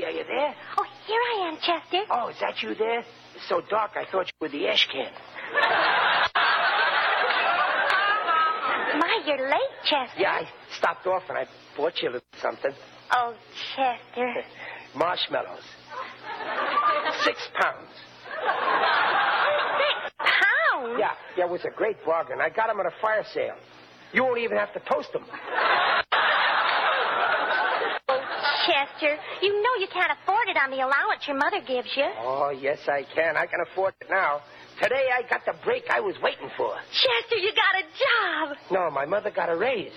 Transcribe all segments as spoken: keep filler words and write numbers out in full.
are you there? Oh, here I am, Chester. Oh, is that you there? It's so dark, I thought you were the ash can. My, you're late, Chester. Yeah, I stopped off and I bought you a little something. Oh, Chester. Marshmallows. Six pounds. Six pounds? Yeah, yeah, it was a great bargain. I got them at a fire sale. You won't even have to toast them. Oh, Chester, you know you can't afford it on the allowance your mother gives you. Oh, yes, I can. I can afford it now. Today I got the break I was waiting for. Chester, you got a job. No, my mother got a raise.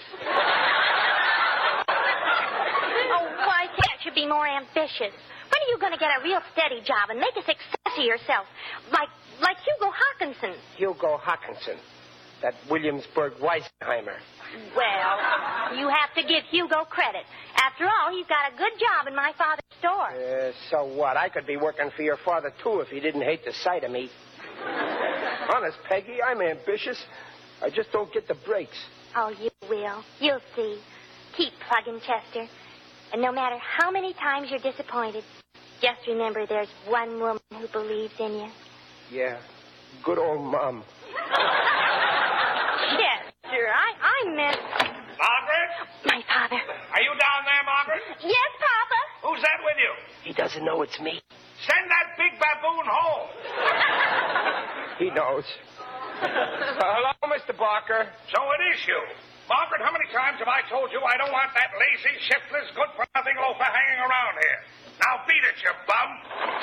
Oh, why can't you be more ambitious? When are you going to get a real steady job and make a success of yourself? Like like Hugo Hawkinson. Hugo Hawkinson. That Williamsburg Weisenheimer. Well, you have to give Hugo credit. After all, he's got a good job in my father's store. Uh, so what? I could be working for your father, too, if he didn't hate the sight of me. Honest, Peggy, I'm ambitious. I just don't get the breaks. Oh, you will. You'll see. Keep plugging, Chester. And no matter how many times you're disappointed, just remember there's one woman who believes in you. Yeah, good old Mom. Chester, I, I meant... Margaret? My father. Are you down there, Margaret? Yes, Papa. Who's that with you? He doesn't know it's me. Send that big baboon home. He knows. Uh, hello, Mister Barker. So it is you. Margaret, how many times have I told you I don't want that lazy, shiftless, good-for-nothing loafer hanging around here? Now beat it, you bum.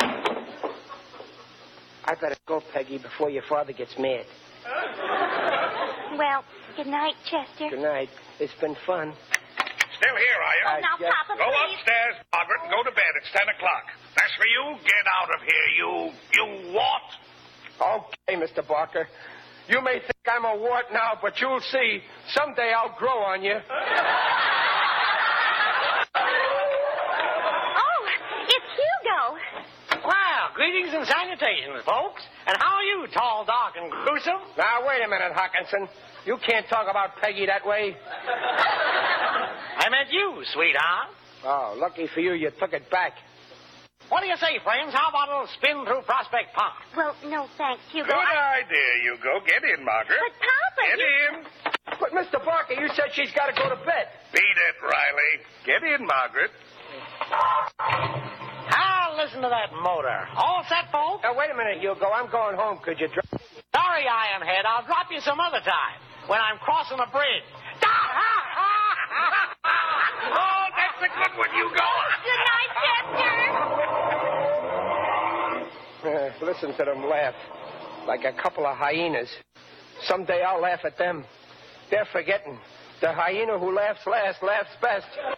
I better go, Peggy, before your father gets mad. Well, good night, Chester. Good night. It's been fun. Still here, are you? Oh, now, yes. Papa, Go please. upstairs, Margaret, and go to bed. It's ten o'clock. As for you, get out of here, you... you what? Okay, Mister Barker. You may think I'm a wart now, but you'll see. Someday I'll grow on you. Oh, it's Hugo. Well, greetings and salutations, folks. And how are you, tall, dark, and gruesome? Now, wait a minute, Hawkinson. You can't talk about Peggy that way. I meant you, sweetheart. Oh, lucky for you, you took it back. What do you say, friends? How about a little spin through Prospect Park? Well, no, thanks, Hugo. Good I... idea, Hugo. Get in, Margaret. But, Papa... Get you... in. But, Mister Barker, you said she's got to go to bed. Beat it, Riley. Get in, Margaret. Ah, listen to that motor. All set, folks? Now, wait a minute, Hugo. I'm going home. Could you drive? Sorry, Ironhead. I'll drop you some other time when I'm crossing a bridge. Oh, that's a good one, Hugo. Good night, Chester. Uh, listen to them laugh. Like a couple of hyenas. Someday I'll laugh at them. They're forgetting. The hyena who laughs last laughs best.